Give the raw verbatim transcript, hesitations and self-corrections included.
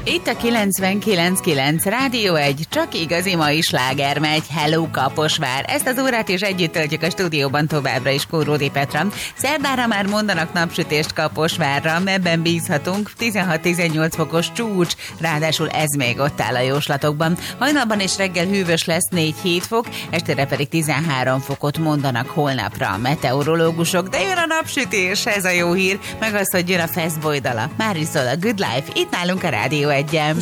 Itt a kilencvenkilenc kilenc Rádió egy, csak igazi mai sláger megy, Hello Kaposvár. Ezt az órát is együtt töltjük a stúdióban továbbra is Kóródi Petra. Szerdára már mondanak napsütést Kaposvárra, ebben bízhatunk, tizenhat-tizennyolc fokos csúcs, ráadásul ez még ott áll a jóslatokban. Hajnalban és reggel hűvös lesz négy-hét fok, estére pedig tizenhárom fokot mondanak holnapra a meteorológusok, de jön a napsütés, ez a jó hír, meg az, hogy jön a Feszboly dala. Már is szól a Good Life, itt nálunk a Rádió egyen.